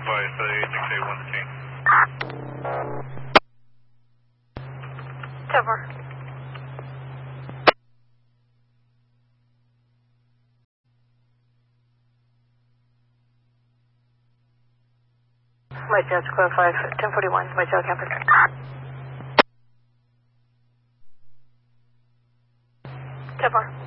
Advise, 68116. 10-4. White Jets, Code 5, 1041, White Tail campus. 10-4.